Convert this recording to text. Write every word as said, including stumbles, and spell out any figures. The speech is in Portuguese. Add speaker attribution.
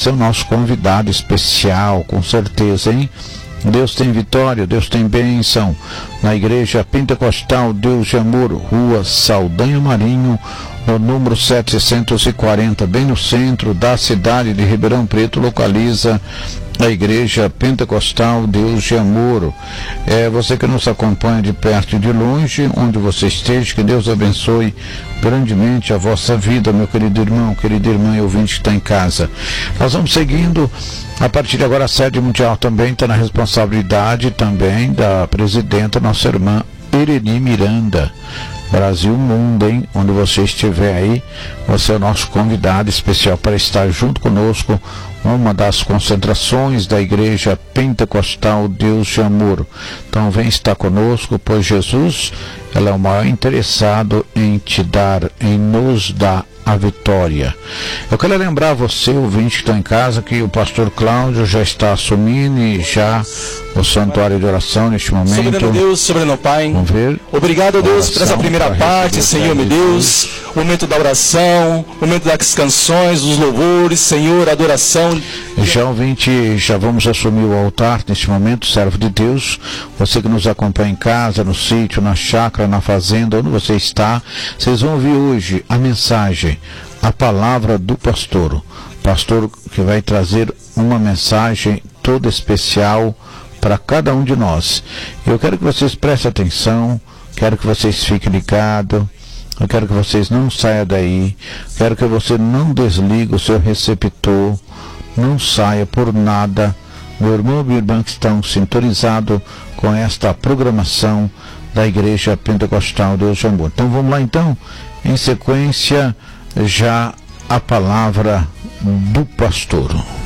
Speaker 1: ser o nosso convidado especial, com certeza, hein? Deus tem vitória, Deus tem bênção. Na Igreja Pentecostal Deus de Amor, Rua Saldanha Marinho, no número setecentos e quarenta, bem no centro da cidade de Ribeirão Preto, localiza a Igreja Pentecostal Deus de Amor. É você que nos acompanha de perto e de longe, onde você esteja, que Deus abençoe grandemente a vossa vida, meu querido irmão, querida irmã e ouvinte que está em casa. Nós vamos seguindo. A partir de agora, a sede mundial também está na responsabilidade também da presidenta, nossa irmã Ireni Miranda. Brasil Mundo, hein? Onde você estiver aí, você é o nosso convidado especial para estar junto conosco numa das concentrações da Igreja Pentecostal Deus de Amor. Então vem estar conosco, pois Jesus, ela é o maior interessado em te dar, em nos dar a vitória. Eu quero lembrar você, ouvinte que está em casa, que o pastor Cláudio já está assumindo e já o santuário de oração neste momento.
Speaker 2: Soberano Deus, soberano Pai,
Speaker 1: vamos ver.
Speaker 2: Obrigado, Deus, por essa primeira parte, Senhor, meu Deus, o momento da oração, o momento das canções, dos louvores, Senhor, adoração.
Speaker 1: Já, ouvinte, já vamos assumir o altar neste momento, servo de Deus. Você que nos acompanha em casa, no sítio, na chácara, na fazenda, onde você está, vocês vão ouvir hoje a mensagem, a palavra do pastor. Pastor que vai trazer uma mensagem toda especial para cada um de nós. Eu quero que vocês prestem atenção, quero que vocês fiquem ligados, eu quero que vocês não saiam daí, quero que você não desligue o seu receptor, não saia por nada, meu irmão e minha irmã que estão sintonizados com esta programação da Igreja Pentecostal Deus de Amor. Então vamos lá então, em sequência, já a palavra do pastor.